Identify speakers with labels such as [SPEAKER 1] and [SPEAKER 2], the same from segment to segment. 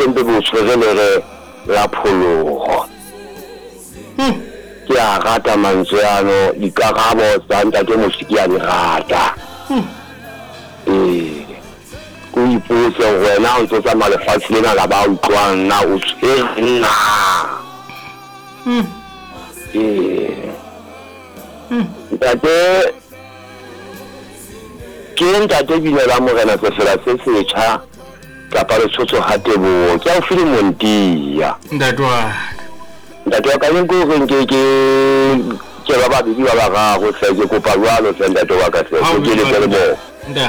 [SPEAKER 1] mpe bo tshwerelere la phologo ke a rata mantswe ano dikarabo tsa ntate Moshiki a di rata ko ipotse wena o ntse tsamaya lefatshe lena la ba utlwang na o tshwere nna ntate ke ntate Binela Morena Sefela se setjha kapa le tshotso ha Teboho ke a file Montia
[SPEAKER 2] ntate wa
[SPEAKER 1] ka nko re ke ba ba bibi ba ga go se ke kopa jwalo se ntate wa ka se ke le ke le bo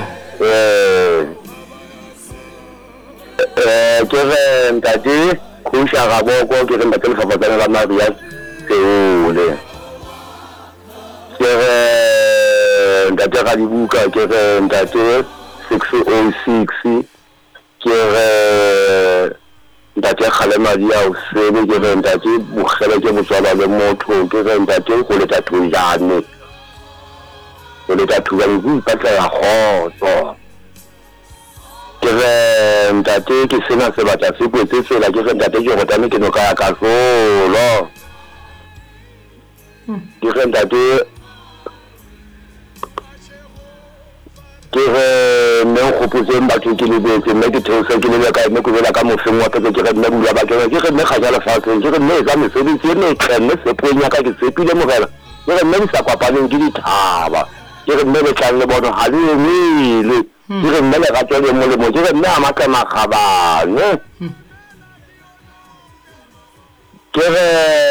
[SPEAKER 1] ke re ntate khusha ga boko ke re mbatse lefapatsana la Maria Seole ke re ntate ga dibuka ke re ntate 606 ke re ntate Kgalemadi ya o sebe ke re ntate Bogele ke botswala le motho ke re ntate go le tathujane go ipatla ya khotso ke re ntate ke sena se batla se kwetse tsela ke re ntate ke gotane ke no ka ya ka solo ke re ntate ke re me khopotse batho ke le betse me ke theose ke le ka me go bela ka mofeng wa petse ke re nne bula ba ke re me ga jala fatshe ke re me za me sebetse me tlenne se ponya ka ke tsepile mogela ke re me sa kwapaneng ke dithaba ke re me le tlang le bono ha le emile ke re me le ga tswele mo le mo ke re me a maka magabane ke re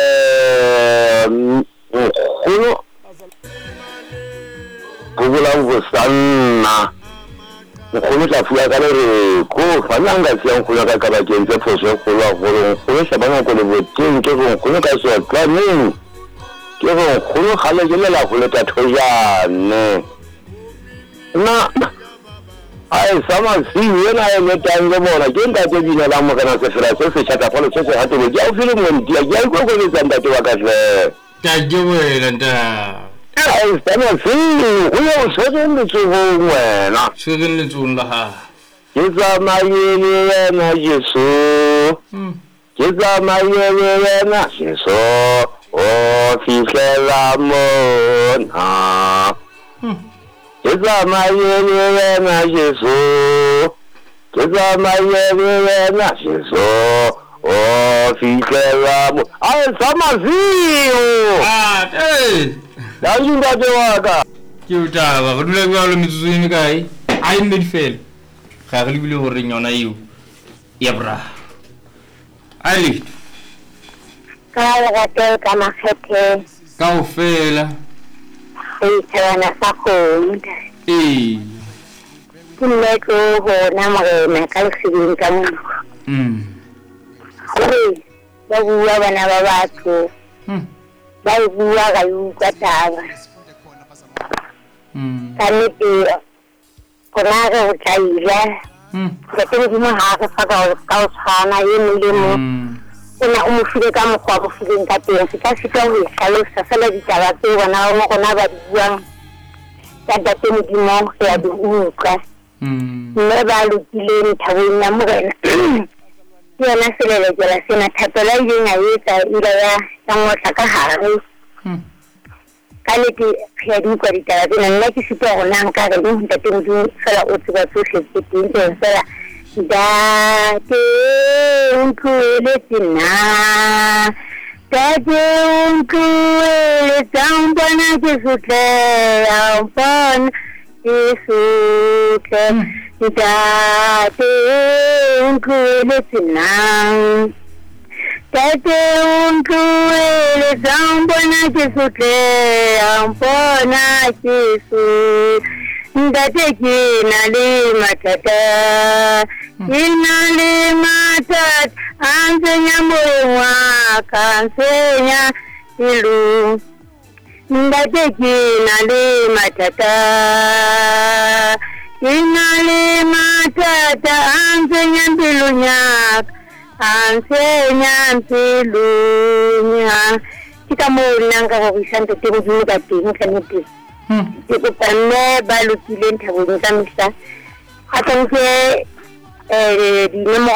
[SPEAKER 1] go bula go sanna go tla fuwa ka re ko fana nga tsiang go ka ka ba ke ntse phoso go la go se bana go le boteng ke go ka so planning ke go gale ke la go le tathojane na ai sama si yena e metango bona ke ntate Binela Morena Sefela se se tshaka go le se ha te ke a file Montia ke go le ntate wa ka hle
[SPEAKER 2] ka je wena nta
[SPEAKER 1] ai sana si o yo se le tsogo wena
[SPEAKER 2] se le tsogo la ha
[SPEAKER 1] ke tsamaye le wena Jesu ke tsamaye le wena Jesu o fihlela mona ke tsamaye le wena Jesu ke tsamaye le wena Jesu o fihlela mona ai sama zio Dangi ntate wa ka
[SPEAKER 2] ke utaba go dula go lo metsotso kae ai mme di fela ga re lebile gore nyona eo ya bra ai
[SPEAKER 3] ka ga te ka makgethe
[SPEAKER 2] ka o fela
[SPEAKER 3] tsena sa go le go hona Morena ka sibing ka mo ba bua bana ba batho ba bua ga utlwa taba ka nnete gona ge go tlaila ke teng di mo ha ga fa ka o tshwana ye molemo o na o mo file ka mokgwa mo fileng ka teng se ka se ka ho hlalosa fela ditaba tse bona mo gona ba di buang ka tate Modimo ya di utlwa mme ba lokile thabeng ya Morena yena selelekela sena thapela ile nga etsa ile ya ngotla ka hare ka nnete ya di kwa ditaba tsena nna ke sipa gona nka re ntate Modimo fela o tseba tsohle tse teng fela date unkuele tina date unkuele tsampana ke sutle ampana ke sutle date unkuele tina date unkuele tsampana ke sutle ampana ke sutle ndate kina le matata ansenya moyo waka ansenya ilu ndate kina le matata ansenya mpilunyaka ansenya mpilunyaka kita monanga go isante teng di ka teng ka nnete ke kopane ba lokile nthabong tsa misa a tsentse di